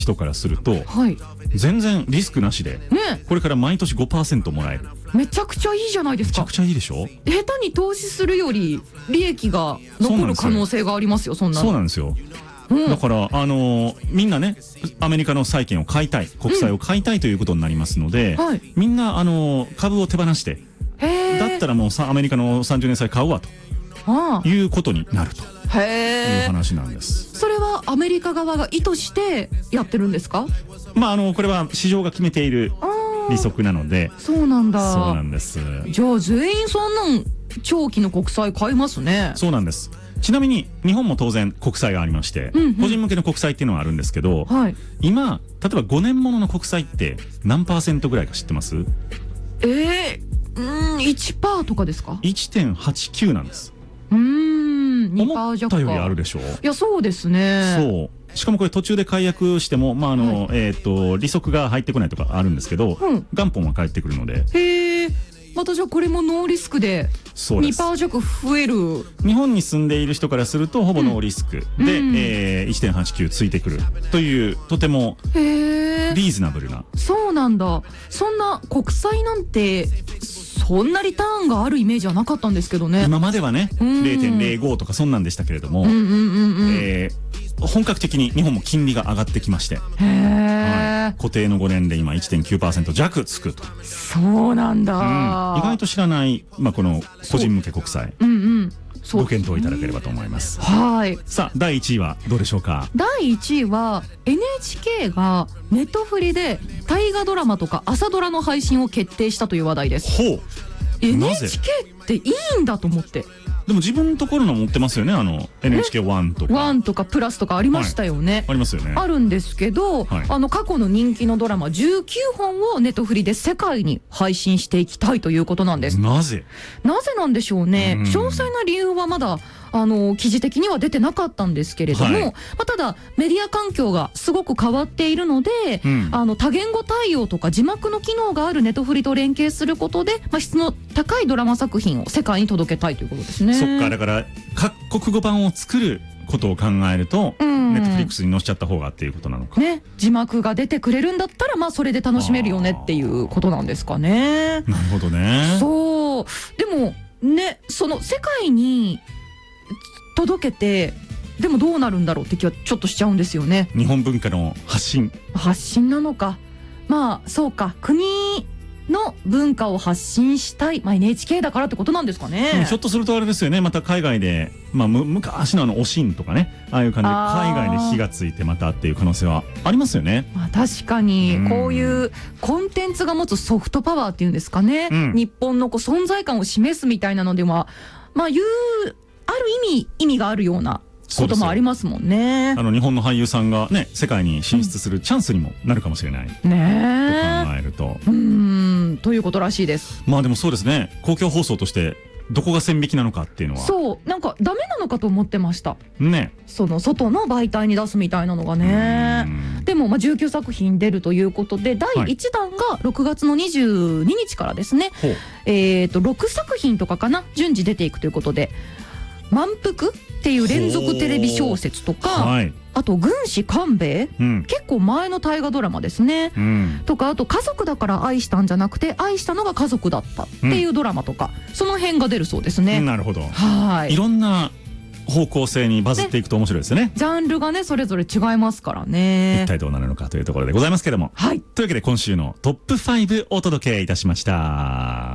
人からすると、 はい、 全然リスクなしで、 ね、 これから毎年 5% もらえる。 めちゃくちゃいいじゃないですか。 めちゃくちゃいいでしょ。 下手に投資するより利益が残る可能性がありますよ。そんなの。 そうなんですよ。だからみんなね、アメリカの債券を買いたい、国債を買いたいということになりますので、 はい、 みんな株を手放して、だったらもうアメリカの30年債買うわということになるという話なんです。 それはアメリカ側が意図してやってるんですか？ まあこれは市場が決めている利息なので。 そうなんだ。 そうなんです。 じゃあ全員そんなん長期の国債買いますね。 そうなんです。ちなみに日本も当然国債がありまして、個人向けの国債っていうのはあるんですけど、 はい、 今例えば5年ものの国債って何%ぐらいか知ってます？ 1% とかですか？ 1.89 なんです。 2%弱か。 思ったよりあるでしょう。 いや、そうですね。 そう。しかもこれ途中で解約しても、利息が入ってこないとかあるんですけど、元本は返ってくるので。 へえ。またじゃあこれもノーリスクで 2% 弱増える。 日本に住んでいる人からするとほぼノーリスクで、1.89 ついてくるという、とてもリーズナブルな。 そうなんだ。そんな国債なんてそんなリターンがあるイメージはなかったんですけどね。 今まではね、0.05 とかそんなんでしたけれども、本格的に日本も金利が上がってきまして、固定の5年で今 1.9% 弱つくと。 そうなんだ。 意外と知らない、この個人向け国債、ご検討いただければと思います。 はい。 さあ第1位はどうでしょうか？ 第1位は NHK がネットフリで大河ドラマとか朝ドラの配信を決定したという話題です。 ほう。 NHK っていいんだと思って。 でも自分のところの持ってますよね。NHK1 とか 1とかプラスとかありましたよね。 ありますよね。 あるんですけど、過去の人気のドラマ19本をネットフリで世界に配信していきたいということなんです。 なぜなんでしょうね。詳細な理由はまだ記事的には出てなかったんですけれども、ただメディア環境がすごく変わっているので、多言語対応とか字幕の機能があるネトフリと連携することで、質の高いドラマ作品を世界に届けたいということですね。 そっか。だから各国語版を作ることを考えると、ネットフリックスに載せちゃった方がっていうことなのかね。字幕が出てくれるんだったらそれで楽しめるよねっていうことなんですかね。 なるほどね。 そう。でもね、その世界に届けてでもどうなるんだろうって気はちょっとしちゃうんですよね。 日本文化の発信なのか。そうか、国の文化を発信したい、NHK だからってことなんですかね。 ひょっとするとあれですよね。また海外で、昔のおしんとかね、ああいう感じで海外で火がついてまたっていう可能性はありますよね。 確かにこういうコンテンツが持つソフトパワーっていうんですかね、日本の存在感を示すみたいなのではある意味があるようなこともありますもんね。 日本の俳優さんがね、世界に進出するチャンスにもなるかもしれない、と考えると。 ということらしいです。 でもそうですね。公共放送としてどこが線引きなのかっていうのは。 そう、なんかダメなのかと思ってましたね。 その外の媒体に出すみたいなのがね。でも19作品出るということで、第1弾が6月の22日からですね、6作品とかかな、順次出ていくということで、満腹っていう連続テレビ小説とか、あと軍師官兵衛、結構前の大河ドラマですね、とか、あと家族だから愛したんじゃなくて愛したのが家族だったっていうドラマとか、その辺が出るそうですね。 なるほど。いろんな方向性にバズっていくと面白いですよね。 ジャンルがねそれぞれ違いますからね。 一体どうなるのかというところでございますけども、というわけで今週のトップ5お届けいたしました。